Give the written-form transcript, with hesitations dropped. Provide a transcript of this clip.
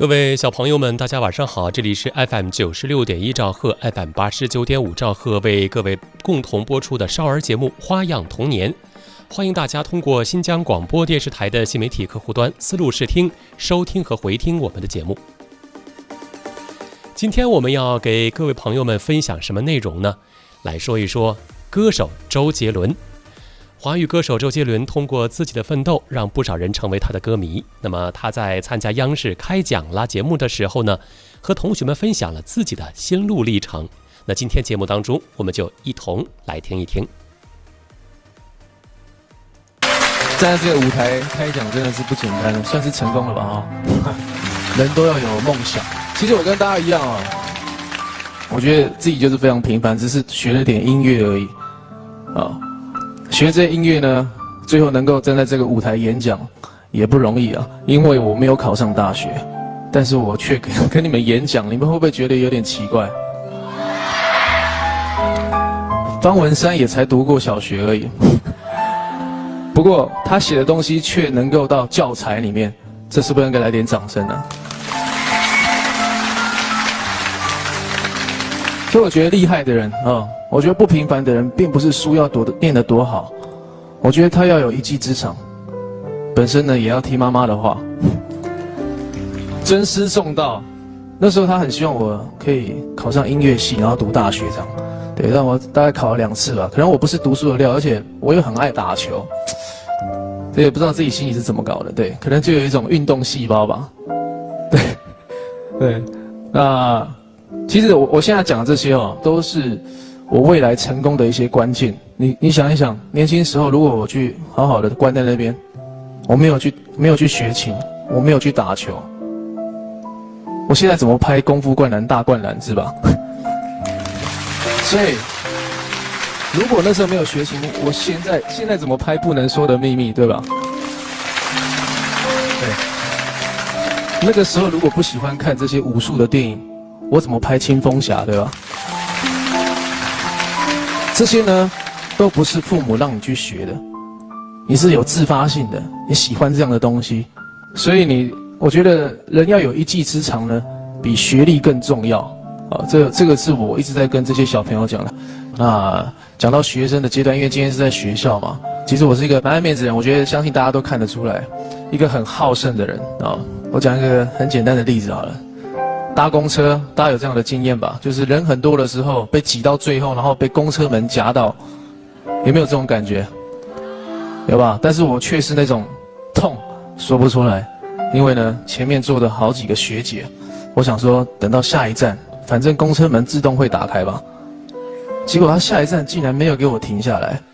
各位小朋友们，大家晚上好！这里是 FM96.1兆赫、FM 89.5兆赫为各位共同播出的少儿节目《花样童年》。欢迎大家通过新疆广播电视台的新媒体客户端思路视听收听和回听我们的节目。今天我们要给各位朋友们分享什么内容呢？来说一说歌手周杰伦。华语歌手周杰伦通过自己的奋斗，让不少人成为他的歌迷。那么他在参加央视开讲啦节目的时候呢，和同学们分享了自己的心路历程。那今天节目当中，我们就一同来听一听。 站在这个舞台开讲真的是不简单，算是成功了吧人都要有梦想。其实我跟大家一样我觉得自己就是非常平凡，只是学了点音乐而已学这些音乐呢，最后能够站在这个舞台演讲也不容易因为我没有考上大学，但是我却跟你们演讲，你们会不会觉得有点奇怪？方文山也才读过小学而已，不过他写的东西却能够到教材里面，这是不是应该来点掌声呢？所以我觉得厉害的人我觉得不平凡的人，并不是书要念得多好，我觉得他要有一技之长，本身呢也要听妈妈的话，尊师重道。那时候他很希望我可以考上音乐系，然后读大学这样。对，让我大概考了2次吧。可能我不是读书的料，而且我又很爱打球，所以也不知道自己心里是怎么搞的。对，可能就有一种运动细胞吧。对，那其实我现在讲的这些都是我未来成功的一些关键。你想一想，年轻时候如果我去好好的关在那边，我没有去学琴，我没有去打球，我现在怎么拍功夫灌篮、大灌篮是吧？所以，如果那时候没有学琴，我现在怎么拍不能说的秘密，对吧？对，那个时候如果不喜欢看这些武术的电影，我怎么拍青蜂侠，对吧？这些呢，都不是父母让你去学的，你是有自发性的，你喜欢这样的东西，所以我觉得人要有一技之长呢，比学历更重要。这个是我一直在跟这些小朋友讲的。那讲到学生的阶段，因为今天是在学校嘛，其实我是一个蛮爱面子的人，我觉得相信大家都看得出来，一个很好胜的人我讲一个很简单的例子好了，搭公车，大家有这样的经验吧？就是人很多的时候被挤到最后，然后被公车门夹到，有没有这种感觉？有吧？但是我却是那种痛说不出来，因为呢前面坐的好几个学姐，我想说等到下一站，反正公车门自动会打开吧。结果他下一站竟然没有给我停下来，